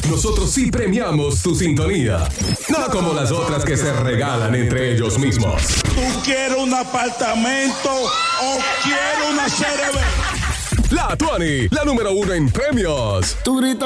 nosotros sí premiamos tu sintonía. No como las otras que se regalan entre ellos mismos. ¿Tú quieres un apartamento o quieres una CRB? La Tuani, la número 1 en premios. Tú gritas